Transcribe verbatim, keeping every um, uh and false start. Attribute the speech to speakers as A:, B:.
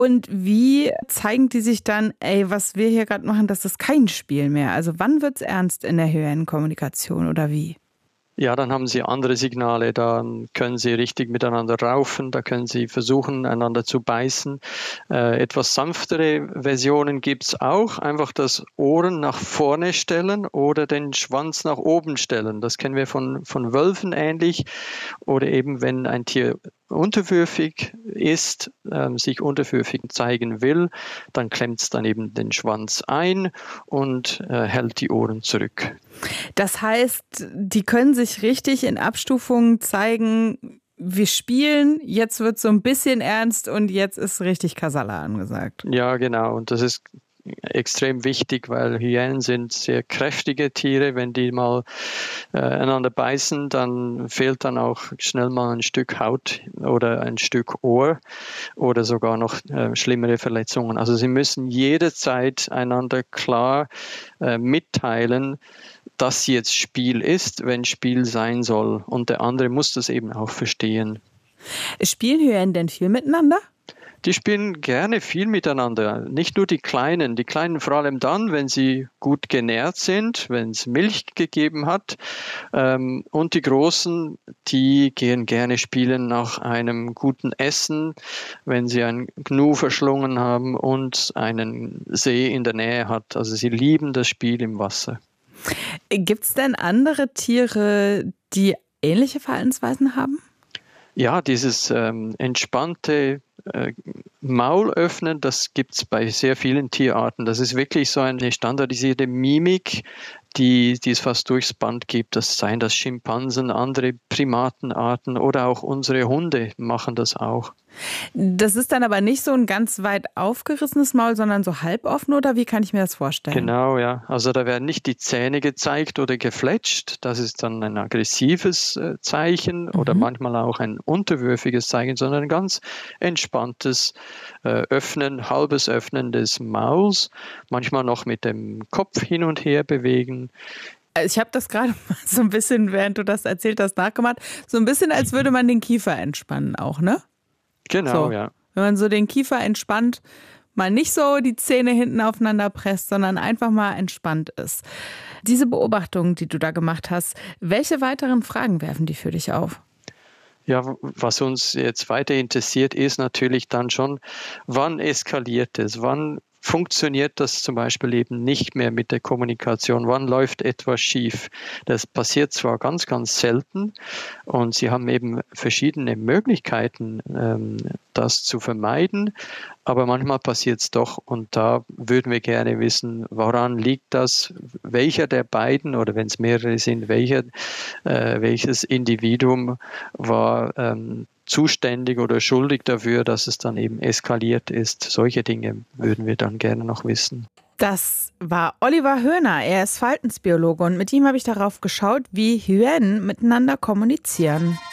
A: Und wie zeigen die sich dann, ey, was wir hier gerade machen, das ist kein Spiel mehr? Also wann wird's ernst in der Hyänenkommunikation oder wie?
B: Ja, dann haben sie andere Signale, dann können sie richtig miteinander raufen, da können sie versuchen, einander zu beißen. Äh, etwas sanftere Versionen gibt's auch, einfach das Ohren nach vorne stellen oder den Schwanz nach oben stellen. Das kennen wir von, von Wölfen ähnlich. Oder eben, wenn ein Tier unterwürfig ist, ähm, sich unterwürfig zeigen will, dann klemmt es dann eben den Schwanz ein und äh, hält die Ohren zurück.
A: Das heißt, die können sich richtig in Abstufungen zeigen, wir spielen, jetzt wird so ein bisschen ernst und jetzt ist richtig Kasala angesagt.
B: Ja, genau. Und das ist extrem wichtig, weil Hyänen sind sehr kräftige Tiere. Wenn die mal äh, einander beißen, dann fehlt dann auch schnell mal ein Stück Haut oder ein Stück Ohr oder sogar noch äh, schlimmere Verletzungen. Also sie müssen jederzeit einander klar äh, mitteilen, dass jetzt Spiel ist, wenn Spiel sein soll. Und der andere muss das eben auch verstehen.
A: Spielen Hyänen denn viel miteinander?
B: Die spielen gerne viel miteinander. Nicht nur die Kleinen. Die Kleinen vor allem dann, wenn sie gut genährt sind, wenn es Milch gegeben hat. Ähm, und die Großen, die gehen gerne spielen nach einem guten Essen, wenn sie ein Gnu verschlungen haben und einen See in der Nähe hat. Also sie lieben das Spiel im Wasser.
A: Gibt es denn andere Tiere, die ähnliche Verhaltensweisen haben?
B: Ja, dieses ähm, entspannte äh, Maul öffnen, das gibt es bei sehr vielen Tierarten. Das ist wirklich so eine standardisierte Mimik, die, die es fast durchs Band gibt. Das seien das Schimpansen, andere Primatenarten oder auch unsere Hunde machen das auch.
A: Das ist dann aber nicht so ein ganz weit aufgerissenes Maul, sondern so halboffen, oder wie kann ich mir das vorstellen?
B: Genau, ja. Also da werden nicht die Zähne gezeigt oder gefletscht. Das ist dann ein aggressives äh, Zeichen mhm. oder manchmal auch ein unterwürfiges Zeichen, sondern ein ganz entspanntes äh, Öffnen, halbes Öffnen des Mauls. Manchmal noch mit dem Kopf hin und her bewegen.
A: Ich habe das gerade so ein bisschen, während du das erzählt hast, nachgemacht. So ein bisschen, als würde man den Kiefer entspannen auch, ne?
B: Genau,
A: so.
B: ja.
A: Wenn man so den Kiefer entspannt, mal nicht so die Zähne hinten aufeinander presst, sondern einfach mal entspannt ist. Diese Beobachtung, die du da gemacht hast, welche weiteren Fragen werfen die für dich auf?
B: Ja, was uns jetzt weiter interessiert, ist natürlich dann schon, wann eskaliert es? Wann funktioniert das zum Beispiel eben nicht mehr mit der Kommunikation? Wann läuft etwas schief? Das passiert zwar ganz, ganz selten und sie haben eben verschiedene Möglichkeiten, ähm, das zu vermeiden, aber manchmal passiert es doch und da würden wir gerne wissen, woran liegt das? Welcher der beiden oder wenn es mehrere sind, welcher, äh, welches Individuum war ähm, zuständig oder schuldig dafür, dass es dann eben eskaliert ist. Solche Dinge würden wir dann gerne noch wissen.
A: Das war Oliver Höhner. Er ist Verhaltensbiologe und mit ihm habe ich darauf geschaut, wie Hyänen miteinander kommunizieren.